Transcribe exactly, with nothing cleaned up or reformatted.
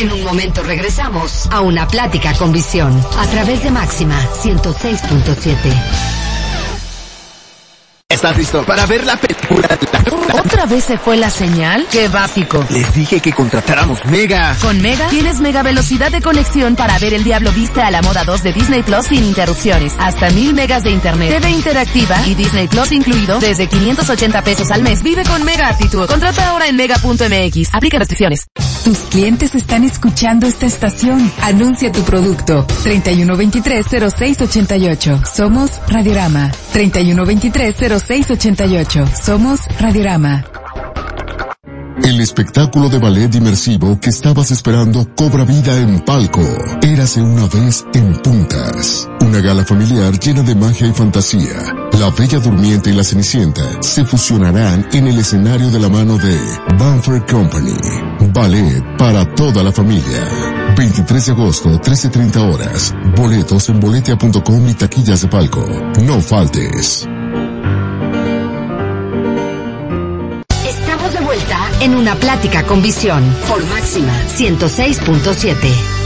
En un momento regresamos a Una Plática con Visión a través de Máxima ciento seis punto siete. ¿Estás listo para ver la película? ¿Otra vez se fue la señal? ¡Qué básico! Les dije que contratáramos Mega. Con Mega tienes mega velocidad de conexión para ver El Diablo Viste a la Moda dos de Disney Plus sin interrupciones. Hasta mil megas de internet, T V interactiva y Disney Plus incluido desde quinientos ochenta pesos al mes. Vive con Mega Actitud. Contrata ahora en mega punto m x. Aplica restricciones. Tus clientes están escuchando esta estación. Anuncia tu producto. treinta y uno veintitrés cero seis ochenta y ocho. Somos Radiorama. treinta y uno veintitrés cero seis ochenta y ocho. Somos Radiorama. El espectáculo de ballet inmersivo que estabas esperando cobra vida en Palco. Érase una vez en Puntas. Una gala familiar llena de magia y fantasía. La Bella Durmiente y la Cenicienta se fusionarán en el escenario de la mano de Banfer Company. Ballet para toda la familia. veintitrés de agosto, trece treinta horas. Boletos en boletia punto com y taquillas de Palco. No faltes. Estamos de vuelta en Una Plática con Visión por Máxima ciento seis punto siete.